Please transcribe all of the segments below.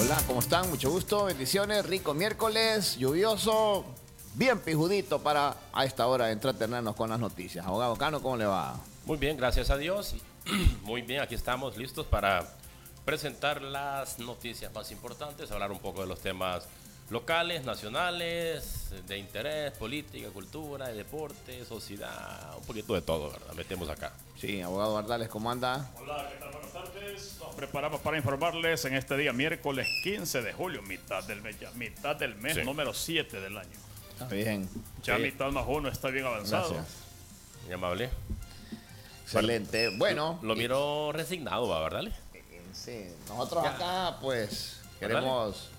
Hola, ¿cómo están? Mucho gusto, bendiciones, rico miércoles, lluvioso, bien pijudito para a esta hora entretenernos con las noticias. Abogado Cano, ¿cómo le va? Muy bien, gracias a Dios. Muy bien, aquí estamos listos para presentar las noticias más importantes, hablar un poco de los temas locales, nacionales, de interés, política, cultura, de deporte, sociedad, un poquito de todo, ¿verdad? Metemos acá. Sí, abogado Bardales, ¿cómo anda? Hola, ¿qué tal? Buenas tardes. Nos preparamos para informarles en este día, miércoles 15 de julio, mitad del mes, Sí. número 7 del año. Está bien. Ya Sí. mitad más uno está bien avanzado. Gracias. Muy amable. Excelente. Bueno, Lo miro resignado, ¿va, verdad? sí, nosotros Ya. acá pues ¿Verdad? queremos,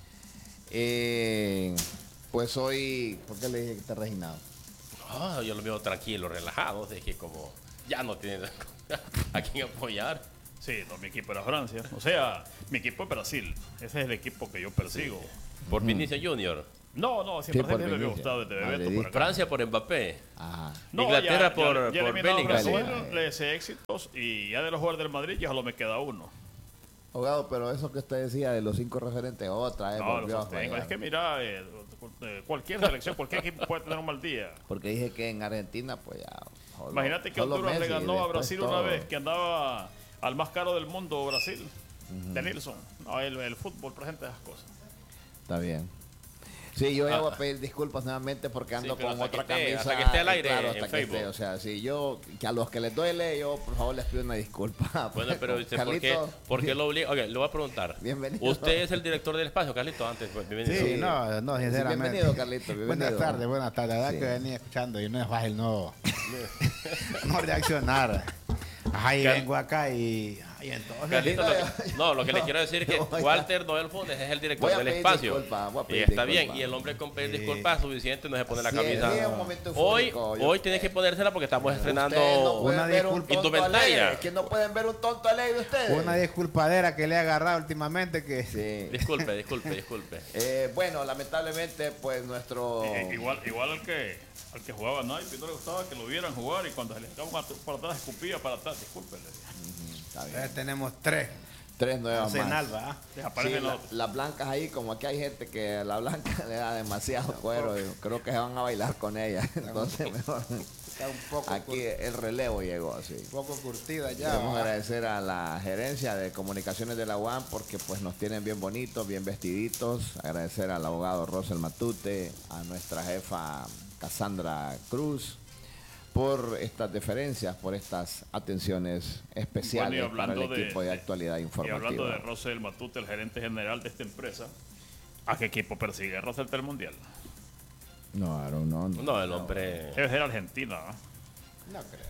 pues hoy, ¿por qué le dije que está resignado? Ah, yo lo miro tranquilo, relajado, de que como ya no tiene a quién apoyar. Sí, no, mi equipo era Francia. O sea, mi equipo es Brasil. Ese es el equipo que yo persigo. Por Vinicius Junior. No, Sí, siempre por me había Vinicius. gustado desde Bebeto Madridista. por acá. Francia por Mbappé. Ajá. Inglaterra por eliminado a Bellingham. Brasil, Bellingham. le deseo éxitos y ya de los jugadores del Madrid ya solo me queda uno. Abogado, pero eso que usted decía de los 5 referentes, otra vez No, volvió lo a sostengo. fallar. Es que mira, cualquier selección, cualquier equipo puede tener un mal día. Porque dije que en Argentina, pues ya. Imagínate que solo Honduras le Messi, ganó a después Brasil todo. una vez, que andaba al más caro del mundo, Brasil, de Nilsson. No, el fútbol presenta esas cosas. Está bien. Sí, yo ya voy a pedir disculpas nuevamente porque ando pero con hasta otra que esté- camisa. hasta que esté al aire claro, en hasta que esté. Facebook. O sea, si yo, que a los que les duele, yo por favor les pido una disculpa. Bueno, pero ¿por qué, Carlito, por qué lo obliga? Ok, le voy a preguntar. Bienvenido. Usted es el director del espacio, Carlito, antes. Pues, bienvenido. Sí. No, sinceramente. Bienvenido, Carlito, bienvenido. Buenas tardes. La verdad Sí. que venía escuchando y no es fácil no reaccionar. Ajá, y Car- vengo acá y entonces... Carlito, No, lo que le quiero decir es que yo voy a- Walter Noel Funes es el director voy a del pedir espacio. disculpas, voy a Y pedir está disculpas. bien, y el hombre con pedir disculpas es suficiente, no se pone la Sí, camisa. es un momento Hoy, eufórico, yo- hoy tienes que ponérsela porque estamos estrenando Ustedes no pueden una ver un disculpa. tonto Indumentaria. alegre, que no pueden ver un tonto alegre ustedes. Una disculpadera que le he agarrado últimamente que... Sí. Disculpe. Bueno, lamentablemente, pues nuestro... Igual al que jugaba Naipe no le gustaba que lo vieran jugar y cuando se le echaba para atrás escupía para atrás. Discúlpenle. Está bien. Entonces tenemos tres. 3 nuevas más. Arsenal, ¿va? Sí, Desaparecen los otros. las blancas ahí, como aquí hay gente que a la blanca le da demasiado cuero, yo creo que se van a bailar con ella. Entonces, mejor. Está un poco, Aquí el relevo llegó, sí. un poco curtida ya. Queremos ¿va? agradecer a la gerencia de comunicaciones de la UAM porque pues nos tienen bien bonitos, bien vestiditos. Agradecer al abogado Rosel Matute, a nuestra jefa Cassandra Cruz por estas deferencias, por estas atenciones especiales Bueno, y para el hablando equipo de actualidad Y hablando informativa. de Rosel Matute, el gerente general de esta empresa, ¿a qué equipo persigue Rosel del Mundial? No, Aaron, no. No, el hombre Debe ser Argentina, ¿no? No creo.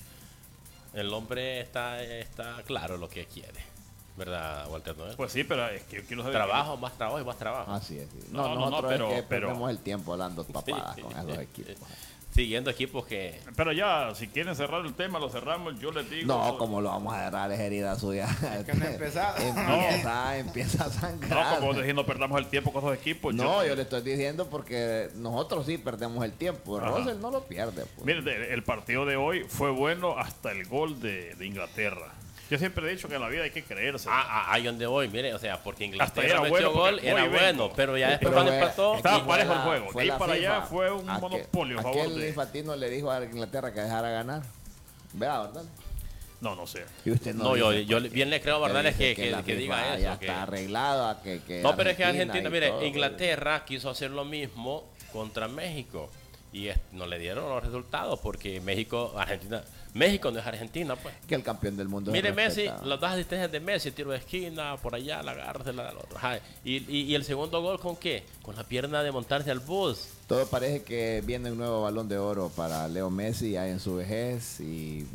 El hombre está claro lo que quiere, ¿verdad, Walter Noel? Pues sí, pero es que yo quiero saber. Trabajo, más trabajo y más trabajo. Así es. Sí. No, nosotros pero- es que pero- perdemos el tiempo hablando papadas con esos equipos. Siguiendo equipos que... Pero ya, si quieren cerrar el tema, lo cerramos. Yo les digo. No, como lo vamos a agarrar, es herida suya. que no ha empezado. Empieza a No, sangrar. como dije, no perdamos el tiempo con esos equipos. No, yo le estoy diciendo porque nosotros sí perdemos el tiempo. Ajá. Rosel no lo pierde. Pues. Miren, el partido de hoy fue bueno hasta el gol de Inglaterra. Yo siempre he dicho que en la vida hay que creerse. ahí donde voy, mire, o sea, porque Hasta ahí Inglaterra era metió bueno, gol, porque era voy y bueno, vengo. pero ya después Pero cuando ve, empató... Estaba aquí parejo fue el juego. fue De ahí la para allá FIFA. fue un monopolio a favor Aquel de... Infantino le dijo a Inglaterra que dejara ganar. Vea, ¿verdad? No sé. Y usted No, yo dice, pues, bien le creo a Bardales dice que la FIFA diga ya eso. que- está arreglado. a que No, pero es que Argentina, y mire, todo, Inglaterra quiso hacer lo mismo contra México y no le dieron los resultados porque México no es Argentina, pues. que el campeón del mundo Mire es Messi, respetado. las dos asistencias de Messi, tiro de esquina, por allá, la agarrársela del otro. Ajá. Y el segundo gol, ¿con qué? Con la pierna de montarse al bus. Todo parece que viene un nuevo balón de oro para Leo Messi ya en su vejez y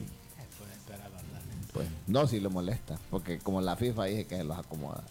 pues no, si lo molesta, porque como la FIFA dije que se los acomoda.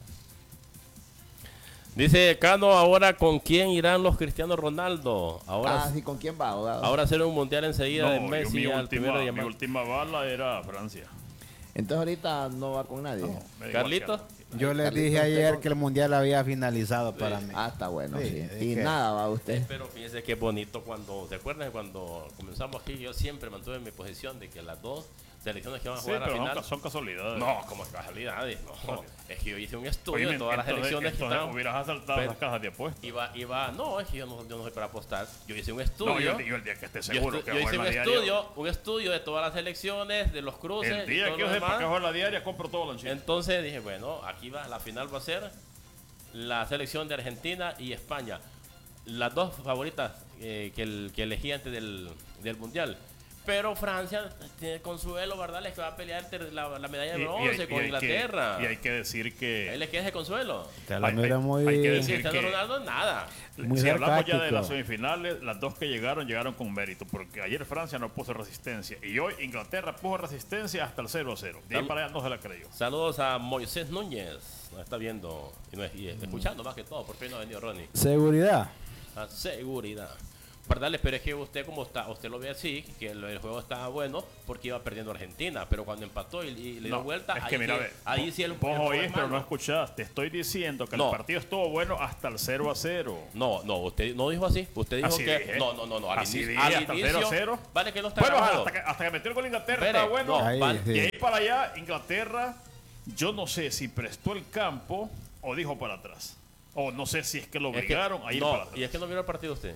Dice Cano, ahora ¿con quién irán los Cristiano Ronaldo? Ahora, ¿Sí con quién va, abogado? ahora hacer un mundial enseguida de No, Messi mi, al primero de mi llamar. última bala era Francia. Entonces ahorita no va con nadie. Me da igual Carlitos. que- Yo les Carlitos, dije usted ayer con- que el mundial había finalizado para mí. Está bueno, Sí, sí. es Y que- nada va usted. Pero fíjese qué bonito cuando, ¿se acuerdan cuando comenzamos aquí? Yo siempre mantuve mi posición de que las dos selecciones que van a Sí, jugar a la pero final. son casualidades. No, como casualidades, no. Es que yo hice un estudio Oye, de todas las entonces elecciones que están. hubieras asaltado Pero- las cajas de apuestas. No, es que yo no soy para apostar. Yo hice un No, estudio. yo el día que esté Yo seguro que hice juegue un la diaria. estudio de todas las elecciones, de los cruces. El y día todo que lo yo sepa demás. que juegue la diaria, compro todo lanchito. Entonces dije, bueno, aquí va, la final va a ser la selección de Argentina y España. Las dos favoritas que elegí antes del Mundial. Pero Francia tiene consuelo, ¿verdad? Les que va a pelear la medalla de bronce con Inglaterra. Y hay que decir que... Ahí le queda ese consuelo. Te la Hay- mira hay- muy, hay que Y decir Cristiano que- Ronaldo, nada. muy Si hablamos ya de sarcástico. las semifinales, las dos que llegaron con mérito, porque ayer Francia no puso resistencia y hoy Inglaterra puso resistencia hasta el 0-0. De ahí para allá no se la creyó. Saludos a Moisés Núñez. Nos está viendo y escuchando más que todo, porque hoy no ha venido Ronnie. Seguridad. A seguridad. ¿Verdad? Pero es que usted como está, usted lo ve así, que el juego estaba bueno porque iba perdiendo Argentina, pero cuando empató y le dio No, vuelta, es que mira, ve, ahí sí el vos juego oís, es pero malo. no escuchás. Te estoy diciendo que No. el partido estuvo bueno hasta el 0-0. No, usted no dijo así. Usted dijo Así que dije. no, al Así inicio, dije, hasta el 0-0. vale que no está Bueno, grabado. hasta que metió el gol Inglaterra Espere, estaba bueno. no, Ahí, vale. sí. Y ahí para allá, Inglaterra, yo no sé si prestó el campo o dijo para atrás. O no sé si es que lo Es que- obligaron a ir no, para atrás. y es que no vio el partido usted.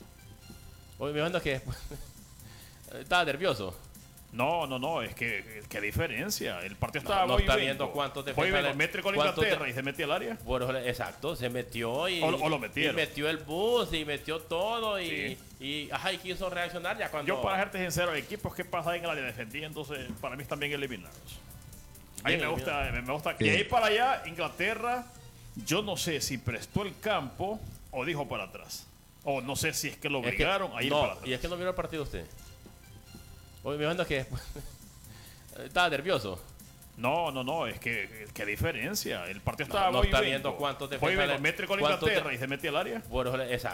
Hoy me manda que estaba nervioso. No, es que qué diferencia. El partido No, estaba no muy está bien. viendo cuántos Muy defensas bien, le- mete con cuántos Inglaterra de- y se metió al área. Bueno, exacto, se metió y, O lo metieron. y metió el bus y metió todo y, Sí. y quiso reaccionar ya cuando... Yo, para serte sincero, equipos que pasan en el área defendida, entonces para mí están bien eliminados. Ahí Bien me gusta. Sí. Y ahí para allá, Inglaterra, yo no sé si prestó el campo o dijo para atrás. O no sé si es que lo Es que- obligaron a ir no, para atrás. y es que no vio el partido usted. Hoy me manda que estaba nervioso. No, es que qué diferencia. El partido No, estaba no muy está bien. viendo cuántos Muy defensas bien, le- mete con cuántos Inglaterra y se mete al área. Bueno, exacto,